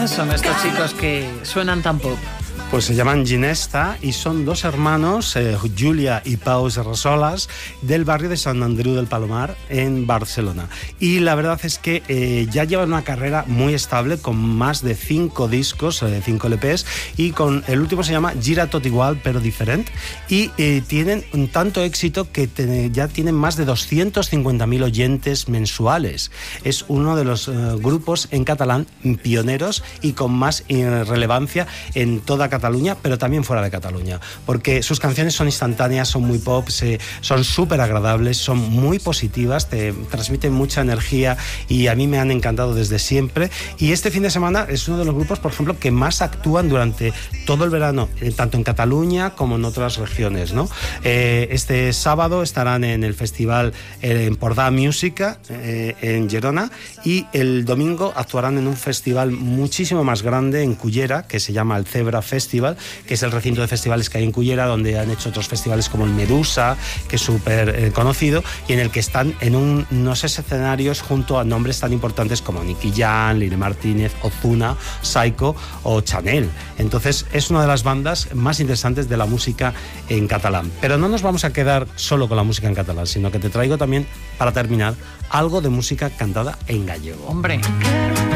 ¿Quiénes son estos chicos que suenan tan pop? Pues se llaman Ginesta y son dos hermanos, Julia y Pau Serrasolas, del barrio de Sant Andreu del Palomar, en Barcelona. Y la verdad es que ya llevan una carrera muy estable, con más de 5 discos, 5 LPs, y con el último se llama Gira Tot Igual pero Diferent, y tienen un tanto éxito que ya tienen más de 250.000 oyentes mensuales. Es uno de los grupos en catalán pioneros y con más relevancia en toda Cataluña, pero también fuera de Cataluña, porque sus canciones son instantáneas, son muy pop, son súper agradables, son muy positivas, te transmiten mucha energía y a mí me han encantado desde siempre. Y este fin de semana es uno de los grupos, por ejemplo, que más actúan durante todo el verano, tanto en Cataluña como en otras regiones, ¿no? Este sábado estarán en el festival Empordà Música en Gerona, y el domingo actuarán en un festival muchísimo más grande en Cullera, que se llama el Zebra Festival, que es el recinto de festivales que hay en Cullera, donde han hecho otros festivales como el Medusa, que es súper conocido, y en el que están en unos escenarios junto a nombres tan importantes como Nicky Jam, Lili Martínez, Ozuna, Saiko o Chanel. Entonces es una de las bandas más interesantes de la música en catalán. Pero no nos vamos a quedar solo con la música en catalán, sino que te traigo también, para terminar, algo de música cantada en gallego. Hombre.